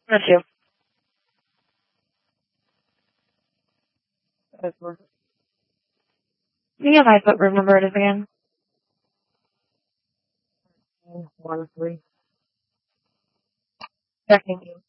Not you. Yeah, I put room number it is again. 1, 3. Checking you.